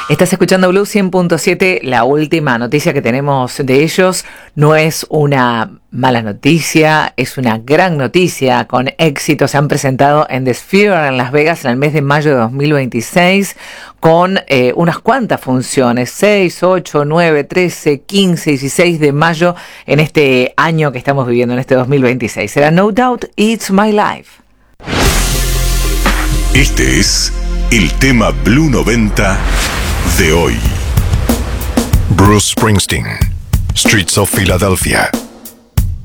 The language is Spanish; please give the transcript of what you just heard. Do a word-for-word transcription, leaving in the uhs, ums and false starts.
Estás escuchando Blue cien punto siete. La última noticia que tenemos de ellos no es una mala noticia, es una gran noticia. Con éxito se han presentado en The Sphere en Las Vegas en el mes de mayo de dos mil veintiséis con eh, unas cuantas funciones, seis, ocho, nueve, trece, quince, dieciséis de mayo en este año que estamos viviendo, en este dos mil veintiséis. Será No Doubt It's My Life. Este es el tema Blue noventa de hoy. Bruce Springsteen, Streets of Philadelphia.